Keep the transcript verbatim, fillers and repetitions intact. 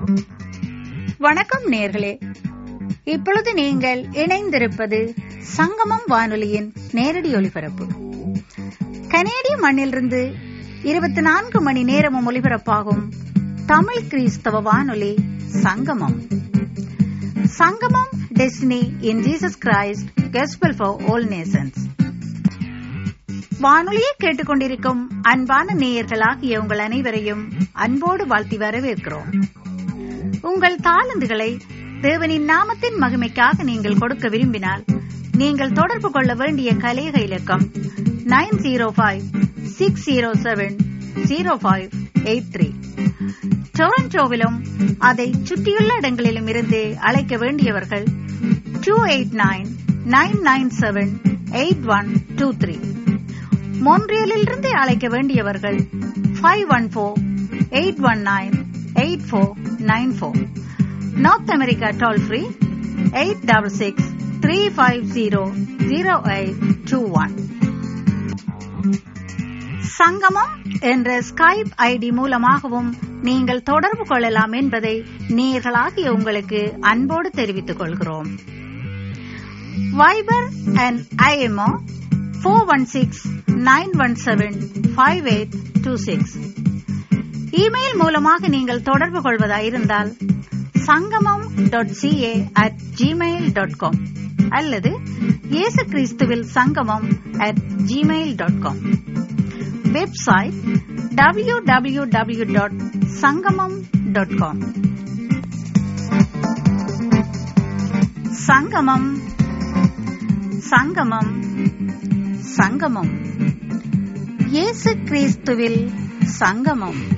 வணக்கம் நேயர்களே, இப்பொழுது நீங்கள் இணைந்திருப்பது சங்கமம் வானொலியின் நேரடி ஒலிபரப்பு. கனேடிய மண்ணிலிருந்து இருபத்தி நான்கு மணி நேரமும் ஒலிபரப்பாகும் தமிழ் கிறிஸ்தவ வானொலி சங்கமம். சங்கமம் destiny in Jesus Christ gospel for all nations. வானொலியை கேட்டுக்கொண்டிருக்கும் அன்பான நேயர்களாகிய உங்கள் அனைவரையும் அன்போடு வாழ்த்தி வரவேற்கிறோம். உங்கள் தாளந்துகளை தேவனின் நாமத்தின் மகிமைக்காக நீங்கள் கொடுக்க விரும்பினால், நீங்கள் தொடர்பு கொள்ள வேண்டிய கலேக இலக்கம் nine zero five six zero seven zero five eight three. டொரண்டோவிலும் அதை சுற்றியுள்ள இடங்களிலும் இருந்து அழைக்க வேண்டியவர்கள் two eight nine nine nine seven eight one two three. மோன்ட்ரியலிலிருந்து அழைக்க வேண்டியவர்கள் five one four eight one nine eight four nine four. North America toll free eight double six three five zero zero eight two one. சங்கமம் என்ற Skype ID மூலமாகவும் நீங்கள் தொடர்பு கொள்ளலாம் என்பதை நேயர்களாகிய உங்களுக்கு அன்போடு தெரிவித்துக் கொள்கிறோம். Wiper and IMO four one six nine one seven five eight two six. Email மூலமாக நீங்கள் தொடர்பு கொள்வதாயிருந்தால் சங்கமம் dot CA at Gmail dot com அல்லது இயேசு கிறிஸ்துவில் சங்கமம் at Gmail dot com. Website W W W dot சங்கமம் டாட் காம். சங்கமம் சங்கமம் சங்கமம். இயேசு கிறிஸ்துவில் சங்கமம்.